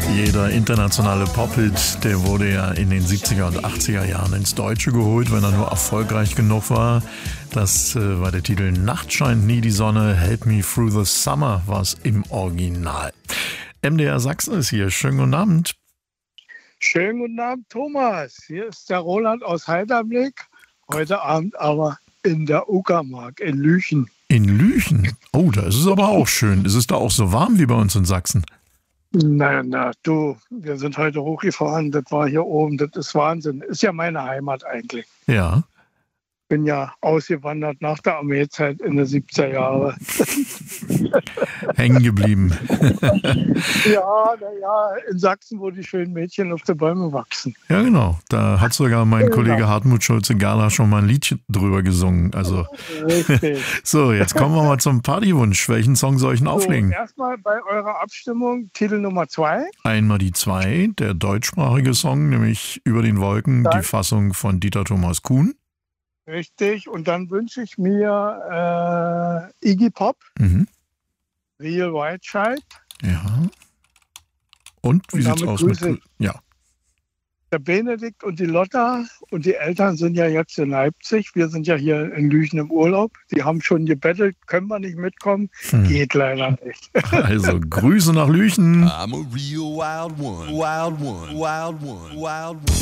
Jeder internationale Pop-Hit, der wurde ja in den 70er und 80er Jahren ins Deutsche geholt, wenn er nur erfolgreich genug war. Das war der Titel Nacht scheint nie die Sonne, Help Me Through the Summer war es im Original. MDR Sachsen ist hier. Schönen guten Abend. Schönen guten Abend, Thomas. Hier ist der Roland aus Heiderblick. Heute Abend aber in der Uckermark in Lüchen. In Lüchen? Oh, da ist es aber auch schön. Ist es da auch so warm wie bei uns in Sachsen? Na, du, wir sind heute hochgefahren. Das war hier oben. Das ist Wahnsinn. Ist ja meine Heimat eigentlich. Ja. Bin ja ausgewandert nach der Armeezeit in den 70er Jahren. Hängen geblieben. Ja, in Sachsen, wo die schönen Mädchen auf den Bäumen wachsen. Ja, genau. Da hat sogar mein Kollege Hartmut Schulze-Gala schon mal ein Liedchen drüber gesungen. Also. Richtig. So, jetzt kommen wir mal zum Partywunsch. Welchen Song soll ich denn auflegen? Erstmal bei eurer Abstimmung Titel Nummer 2. Einmal die 2, der deutschsprachige Song, nämlich Über den Wolken, die Fassung von Dieter Thomas Kuhn. Richtig, und dann wünsche ich mir Iggy Pop, Real White Child. Ja. Und wie sieht's aus mit... Ja. Der Benedikt und die Lotta und die Eltern sind ja jetzt in Leipzig. Wir sind ja hier in Lüchen im Urlaub. Die haben schon gebettelt, können wir nicht mitkommen? Geht leider nicht. Also Grüße nach Lüchen. I'm a real wild one, wild one, wild one, wild one.